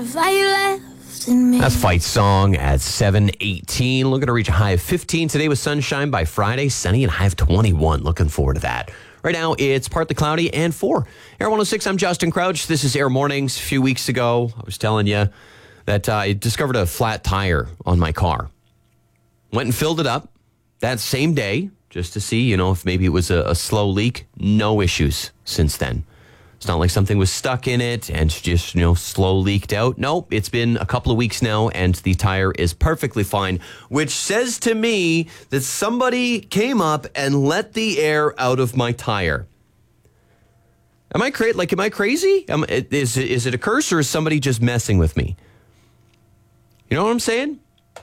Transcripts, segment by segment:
That's Fight Song at 7:18. Looking to reach a high of 15 today with sunshine by Friday. Sunny and high of 21. Looking forward to that. Right now, it's partly cloudy and 4. Air 106, I'm Justin Crouch. This is Air Mornings. A few weeks ago, I was telling you that I discovered a flat tire on my car. Went and filled it up that same day just to see, if maybe it was a slow leak. No issues since then. It's not like something was stuck in it and just, slow leaked out. Nope, it's been a couple of weeks now and the tire is perfectly fine, which says to me that somebody came up and let the air out of my tire. Am I crazy? Is it a curse or is somebody just messing with me? You know what I'm saying?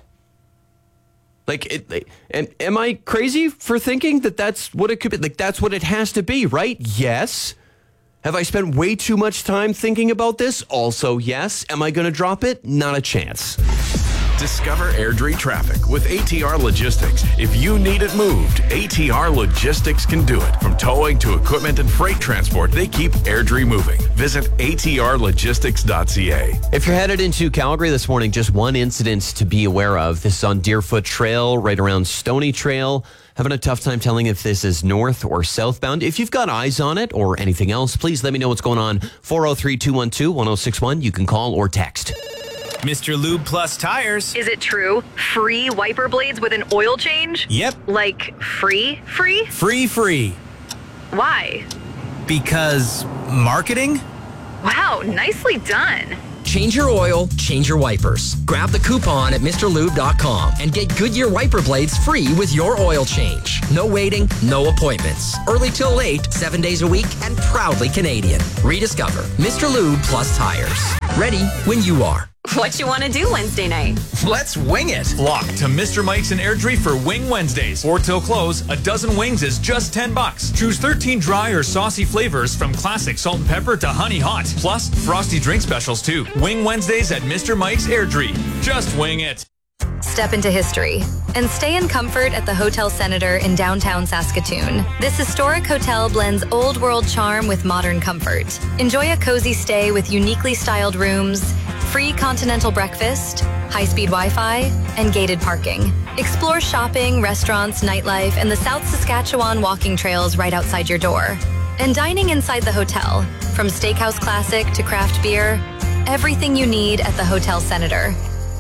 Am I crazy for thinking that that's what it could be? That's what it has to be, right? Yes. Have I spent way too much time thinking about this? Also, yes. Am I going to drop it? Not a chance. Discover Airdrie traffic with ATR Logistics. If you need it moved, ATR Logistics can do it. From towing to equipment and freight transport, they keep Airdrie moving. Visit atrlogistics.ca. If you're headed into Calgary this morning, just one incident to be aware of. This is on Deerfoot Trail, right around Stony Trail. Having a tough time telling if this is north or southbound. If you've got eyes on it or anything else, please let me know what's going on. 403-212-1061. You can call or text. Mr. Lube Plus Tires. Is it true? Free wiper blades with an oil change? Yep. Like free? Free. Why? Because marketing? Wow, nicely done. Change your oil, change your wipers. Grab the coupon at MrLube.com and get Goodyear wiper blades free with your oil change. No waiting, no appointments. Early till late, 7 days a week, and proudly Canadian. Rediscover Mr. Lube Plus Tires. Ready when you are. What you want to do Wednesday night? Let's wing it. Flock to Mr. Mike's in Airdrie for Wing Wednesdays. 4 till close, a dozen wings is just $10. Choose 13 dry or saucy flavors from classic salt and pepper to honey hot. Plus, frosty drink specials too. Wing Wednesdays at Mr. Mike's Airdrie. Just wing it. Step into history and stay in comfort at the Hotel Senator in downtown Saskatoon. This historic hotel blends old world charm with modern comfort. Enjoy a cozy stay with uniquely styled rooms, free continental breakfast, high-speed Wi-Fi, and gated parking. Explore shopping, restaurants, nightlife, and the South Saskatchewan walking trails right outside your door. And dining inside the hotel, from Steakhouse Classic to craft beer, everything you need at the Hotel Senator.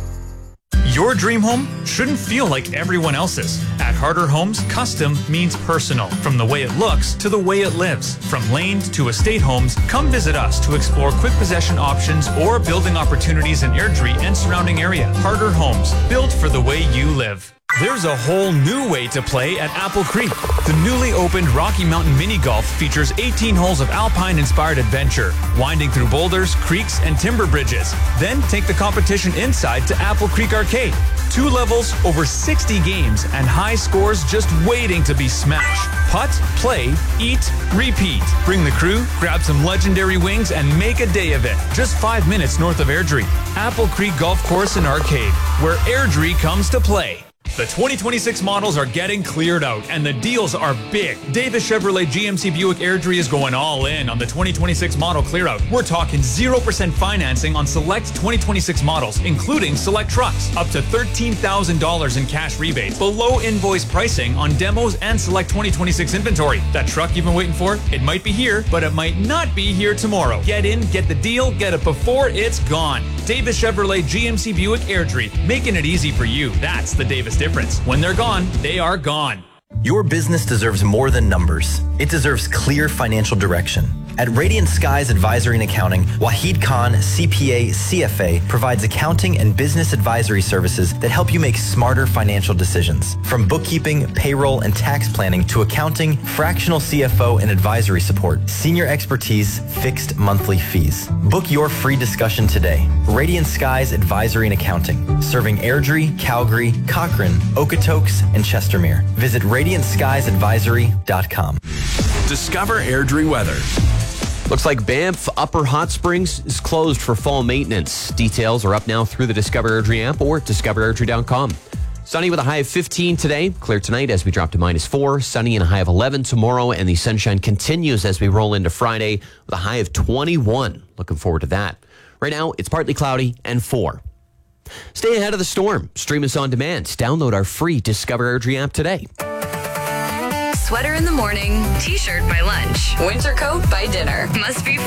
Your dream home shouldn't feel like everyone else's. At Harder Homes, custom means personal. From the way it looks to the way it lives. From laned to estate homes, come visit us to explore quick possession options or building opportunities in Airdrie and surrounding area. Harder Homes, built for the way you live. There's a whole new way to play at Apple Creek. The newly opened Rocky Mountain Mini Golf features 18 holes of alpine-inspired adventure, winding through boulders, creeks, and timber bridges. Then take the competition inside to Apple Creek Arcade. 2 levels, over 60 games, and high scores just waiting to be smashed. Putt, play, eat, repeat. Bring the crew, grab some legendary wings, and make a day of it. Just 5 minutes north of Airdrie. Apple Creek Golf Course and Arcade, where Airdrie comes to play. The 2026 models are getting cleared out, and the deals are big. Davis Chevrolet GMC Buick Airdrie is going all in on the 2026 model clear-out. We're talking 0% financing on select 2026 models, including select trucks. Up to $13,000 in cash rebates. Below invoice pricing on demos and select 2026 inventory. That truck you've been waiting for? It might be here, but it might not be here tomorrow. Get in, get the deal, get it before it's gone. Davis Chevrolet GMC Buick Airdrie, making it easy for you. That's the Davis difference. When they're gone, they are gone. Your business deserves more than numbers. It deserves clear financial direction. At Radiant Skies Advisory and Accounting, Wahid Khan, CPA, CFA, provides accounting and business advisory services that help you make smarter financial decisions. From bookkeeping, payroll, and tax planning to accounting, fractional CFO, and advisory support, senior expertise, fixed monthly fees. Book your free discussion today. Radiant Skies Advisory and Accounting, serving Airdrie, Calgary, Cochrane, Okotoks, and Chestermere. Visit radiantskiesadvisory.com. Discover Airdrie weather. Looks like Banff Upper Hot Springs is closed for fall maintenance. Details are up now through the Discover Airdrie app or discoverairdrie.com. Sunny with a high of 15 today. Clear tonight as we drop to -4. Sunny and a high of 11 tomorrow. And the sunshine continues as we roll into Friday with a high of 21. Looking forward to that. Right now, it's partly cloudy and 4. Stay ahead of the storm. Stream us on demand. Download our free Discover Airdrie app today. Sweater in the morning, t-shirt by lunch, winter coat by dinner. Must be